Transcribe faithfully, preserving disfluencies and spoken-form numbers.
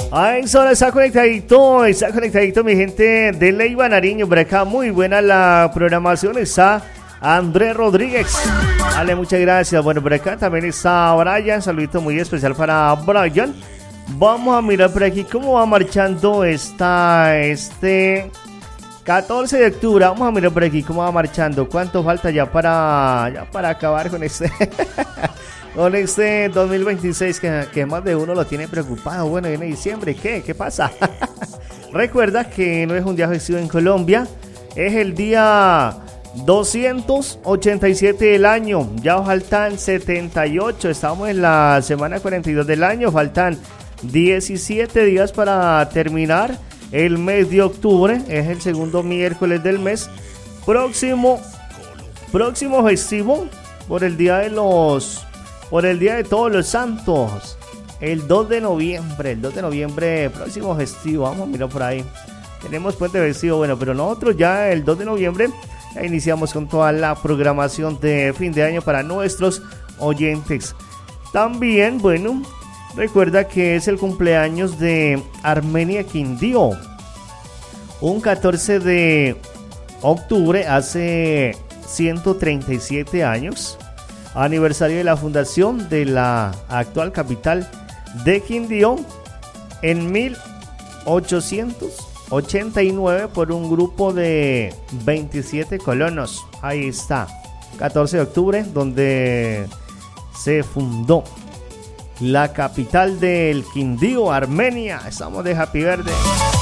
Ahí solo está conectadito, está conectadito mi gente de Leiva, Nariño, por acá. Muy buena la programación, está Andrés Rodríguez. Dale, muchas gracias. Bueno, por acá también está Brian, saludito muy especial para Brian. Vamos a mirar por aquí cómo va marchando esta, este catorce de octubre. Vamos a mirar por aquí cómo va marchando. ¿Cuánto falta ya para, ya para acabar con este... Con este dos mil veintiséis que, que más de uno lo tiene preocupado? Bueno, viene diciembre, ¿qué? ¿Qué pasa? Recuerda que no es un día festivo en Colombia, es el día doscientos ochenta y siete del año, ya faltan setenta y ocho, estamos en la semana cuarenta y dos del año, faltan diecisiete días para terminar el mes de octubre, es el segundo miércoles del mes, próximo, próximo festivo por el día de los... Por el Día de Todos los Santos, el dos de noviembre, el dos de noviembre, próximo festivo, vamos a mirar por ahí. Tenemos puente festivo, bueno, pero nosotros ya el dos de noviembre ya iniciamos con toda la programación de fin de año para nuestros oyentes. También, bueno, recuerda que es el cumpleaños de Armenia Quindío. Un catorce de octubre, hace ciento treinta y siete años. Aniversario de la fundación de la actual capital de Quindío en mil ochocientos ochenta y nueve por un grupo de veintisiete colonos. Ahí está, catorce de octubre, donde se fundó la capital del Quindío, Armenia. Estamos de Happy Verde.